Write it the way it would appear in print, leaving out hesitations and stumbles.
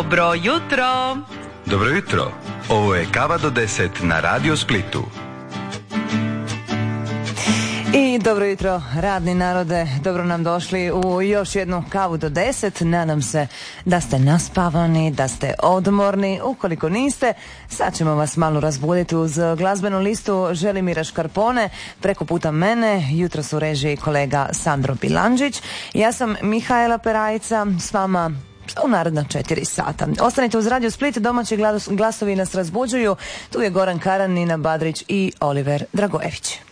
Dobro jutro! Dobro jutro. Ovo je Kava do 10 na Radio Splitu. I dobro jutro, radni narode, dobro nam došli u još jednu Kavu do 10. Nadam se da ste naspavani, da ste odmorni. Ukoliko niste, sad ćemo vas malo razbuditi uz glazbenu listu Želimira Škarpone. Preko puta mene, jutro su režiji kolega Sandro Bilandžić. Ja sam Mihaela Perajica, s vama u naredna 4 sata. Ostanite uz Radio Split, domaći glasovi nas razbuđuju. Tu je Goran Karan, Nina Badrić i Oliver Dragojević.